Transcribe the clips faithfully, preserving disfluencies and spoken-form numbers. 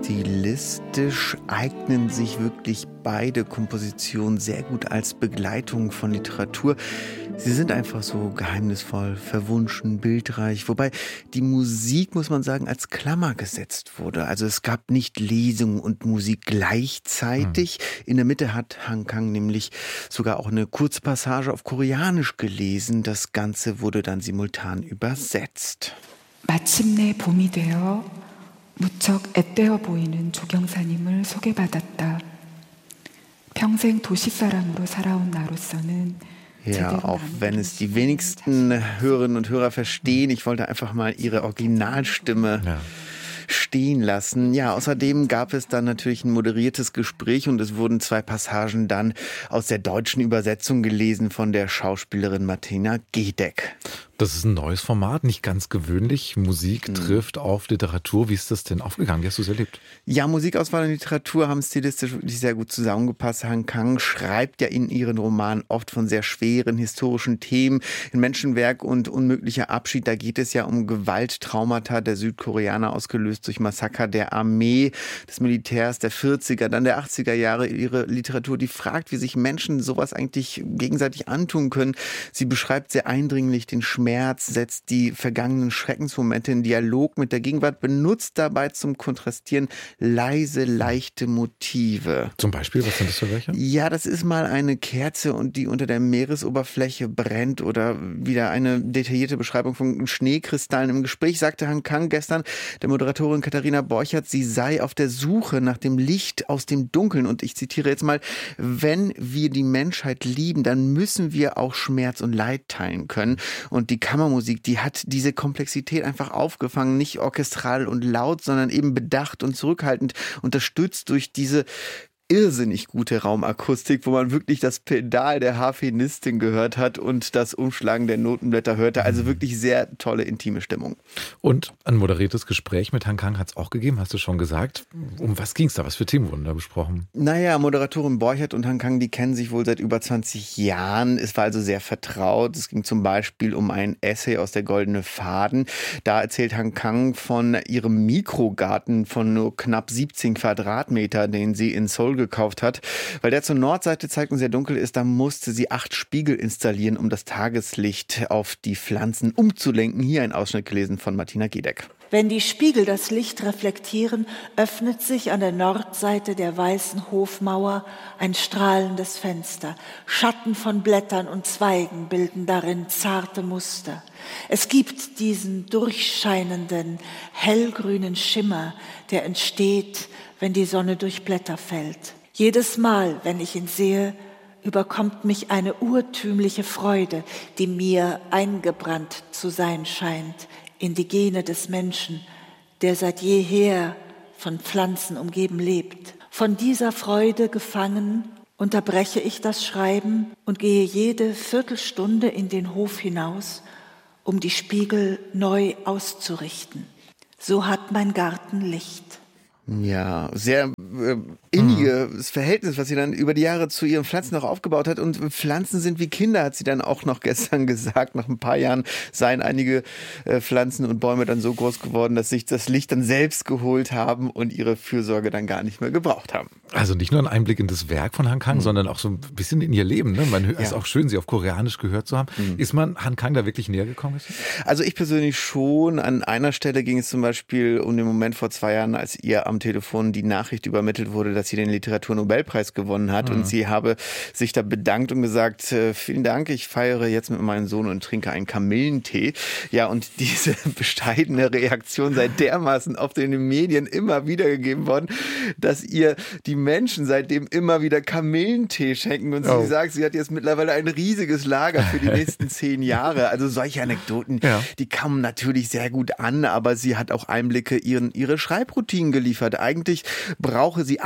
Stilistisch eignen sich wirklich beide Kompositionen sehr gut als Begleitung von Literatur. Sie sind einfach so geheimnisvoll, verwunschen, bildreich, wobei die Musik, muss man sagen, als Klammer gesetzt wurde. Also es gab nicht Lesung und Musik gleichzeitig. Hm. In der Mitte hat Han Kang nämlich sogar auch eine Kurzpassage auf Koreanisch gelesen. Das Ganze wurde dann simultan übersetzt. 마침내 봄이 되어 무척 앳되어 보이는 조경사님을 소개받았다. 평생 도시사람으로 살아온 나로서는 Ja, auch wenn es die wenigsten Hörerinnen und Hörer verstehen, ich wollte einfach mal ihre Originalstimme ja. stehen lassen. Ja, außerdem gab es dann natürlich ein moderiertes Gespräch und es wurden zwei Passagen dann aus der deutschen Übersetzung gelesen von der Schauspielerin Martina Gedeck. Das ist ein neues Format, nicht ganz gewöhnlich. Musik trifft auf Literatur. Wie ist das denn aufgegangen? Wie hast du es erlebt? Ja, Musikauswahl und Literatur haben stilistisch wirklich sehr gut zusammengepasst. Han Kang schreibt ja in ihren Romanen oft von sehr schweren historischen Themen. In Menschenwerk und Unmöglicher Abschied, da geht es ja um Gewalttraumata der Südkoreaner, ausgelöst durch Massaker der Armee, des Militärs der vierziger, dann der achtziger Jahre. Ihre Literatur, die fragt, wie sich Menschen sowas eigentlich gegenseitig antun können. Sie beschreibt sehr eindringlich den Schmerz, Schmerz, setzt die vergangenen Schreckensmomente in Dialog mit der Gegenwart, benutzt dabei zum Kontrastieren leise, leichte Motive. Zum Beispiel, was sind das für welche? Ja, das ist mal eine Kerze, und die unter der Meeresoberfläche brennt, oder wieder eine detaillierte Beschreibung von Schneekristallen. Im Gespräch sagte Han Kang gestern der Moderatorin Katharina Borchert, sie sei auf der Suche nach dem Licht aus dem Dunkeln. Und ich zitiere jetzt mal: Wenn wir die Menschheit lieben, dann müssen wir auch Schmerz und Leid teilen können. Und die Die Kammermusik, die hat diese Komplexität einfach aufgefangen, nicht orchestral und laut, sondern eben bedacht und zurückhaltend, unterstützt durch diese irrsinnig gute Raumakustik, wo man wirklich das Pedal der Harfenistin gehört hat und das Umschlagen der Notenblätter hörte. Also wirklich sehr tolle, intime Stimmung. Und ein moderiertes Gespräch mit Han Kang hat es auch gegeben, hast du schon gesagt. Um was ging es da? Was für Themen wurden da besprochen? Naja, Moderatorin Borchert und Han Kang, die kennen sich wohl seit über zwanzig Jahren. Es war also sehr vertraut. Es ging zum Beispiel um ein Essay aus der Goldene Faden. Da erzählt Han Kang von ihrem Mikrogarten von nur knapp siebzehn Quadratmeter, den sie in Seoul gekauft hat. Weil der zur Nordseite zeigt und sehr dunkel ist, da musste sie acht Spiegel installieren, um das Tageslicht auf die Pflanzen umzulenken. Hier ein Ausschnitt gelesen von Martina Gedeck. Wenn die Spiegel das Licht reflektieren, öffnet sich an der Nordseite der weißen Hofmauer ein strahlendes Fenster. Schatten von Blättern und Zweigen bilden darin zarte Muster. Es gibt diesen durchscheinenden, hellgrünen Schimmer, der entsteht, wenn die Sonne durch Blätter fällt. Jedes Mal, wenn ich ihn sehe, überkommt mich eine urtümliche Freude, die mir eingebrannt zu sein scheint in die Gene des Menschen, der seit jeher von Pflanzen umgeben lebt. Von dieser Freude gefangen unterbreche ich das Schreiben und gehe jede Viertelstunde in den Hof hinaus, um die Spiegel neu auszurichten. So hat mein Garten Licht. Ja, sehr äh, inniges Verhältnis, was sie dann über die Jahre zu ihren Pflanzen noch aufgebaut hat. Und Pflanzen sind wie Kinder, hat sie dann auch noch gestern gesagt. Nach ein paar Jahren seien einige äh, Pflanzen und Bäume dann so groß geworden, dass sich das Licht dann selbst geholt haben und ihre Fürsorge dann gar nicht mehr gebraucht haben. Also nicht nur ein Einblick in das Werk von Han Kang, mhm. sondern auch so ein bisschen in ihr Leben. Ne? Man hört, ja. Es ist auch schön, sie auf Koreanisch gehört zu haben. Mhm. Ist man Han Kang da wirklich näher gekommen? Also ich persönlich schon. An einer Stelle ging es zum Beispiel um den Moment vor zwei Jahren, als ihr am Telefon die Nachricht übermittelt wurde, dass sie den Literaturnobelpreis gewonnen hat. Mhm. Und sie habe sich da bedankt und gesagt, äh, vielen Dank, ich feiere jetzt mit meinem Sohn und trinke einen Kamillentee. Ja, und diese bescheidene Reaktion sei dermaßen oft in den Medien immer wieder gegeben worden, dass ihr die Menschen seitdem immer wieder Kamillentee schenken. Und oh. sie sagt, sie hat jetzt mittlerweile ein riesiges Lager für die nächsten zehn Jahre. Also solche Anekdoten, ja. die kamen natürlich sehr gut an, aber sie hat auch Einblicke in ihre Schreibroutinen geliefert. Eigentlich brauche sie absolute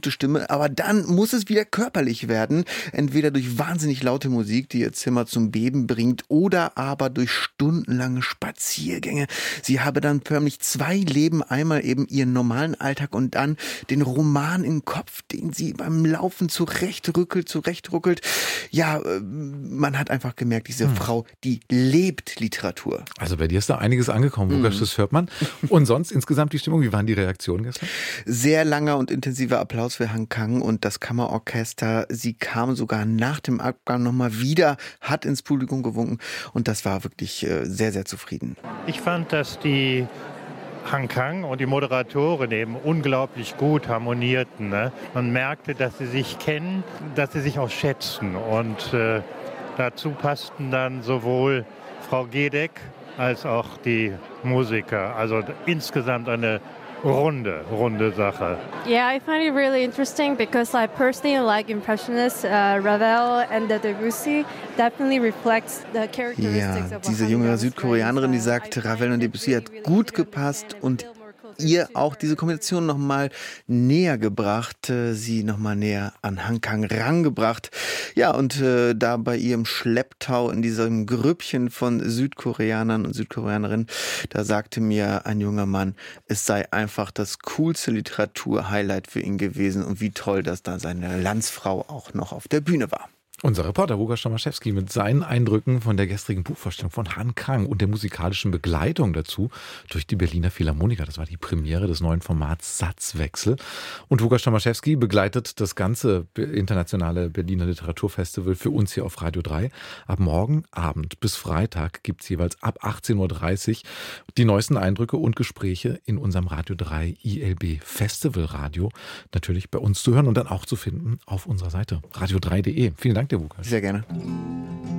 gute Stimme, aber dann muss es wieder körperlich werden. Entweder durch wahnsinnig laute Musik, die ihr Zimmer zum Beben bringt, oder aber durch stundenlange Spaziergänge. Sie habe dann förmlich zwei Leben, einmal eben ihren normalen Alltag und dann den Roman im Kopf, den sie beim Laufen zurechtrückelt, zurechtruckelt. Ja, man hat einfach gemerkt, diese hm. Frau, die lebt Literatur. Also bei dir ist da einiges angekommen, Lukas, hm. das hört man. Und sonst insgesamt die Stimmung, wie waren die Reaktionen gestern? Sehr langer und intensiver Applaus für Han Kang und das Kammerorchester. Sie kam sogar nach dem Abgang nochmal wieder, hat ins Publikum gewunken und das war wirklich sehr, sehr zufrieden. Ich fand, dass die Han Kang und die Moderatorin eben unglaublich gut harmonierten. Ne? Man merkte, dass sie sich kennen, dass sie sich auch schätzen. Und äh, dazu passten dann sowohl Frau Gedeck als auch die Musiker. Also insgesamt eine runde, runde Sache. Yeah, I find it really interesting because I personally like Impressionists. Uh, Ravel and the Debussy definitely reflects the characteristics ja, of diese junge Südkoreanerin, die sagt, Ravel und Debussy hat gut gepasst und ihr auch diese Kombination nochmal näher gebracht, sie nochmal näher an Han Kang rangebracht. Ja, und äh, da bei ihrem Schlepptau in diesem Grüppchen von Südkoreanern und Südkoreanerinnen, da sagte mir ein junger Mann, es sei einfach das coolste Literatur-Highlight für ihn gewesen und wie toll, dass da seine Landsfrau auch noch auf der Bühne war. Unser Reporter Łukasz Tomaszewski mit seinen Eindrücken von der gestrigen Buchvorstellung von Han Kang und der musikalischen Begleitung dazu durch die Berliner Philharmoniker. Das war die Premiere des neuen Formats Satzwechsel. Und Łukasz Tomaszewski begleitet das ganze internationale Berliner Literaturfestival für uns hier auf Radio drei. Ab morgen Abend bis Freitag gibt es jeweils ab achtzehn Uhr dreißig die neuesten Eindrücke und Gespräche in unserem Radio drei I L B Festival Radio. Natürlich bei uns zu hören und dann auch zu finden auf unserer Seite radio drei punkt de. Vielen Dank. Sehr gerne.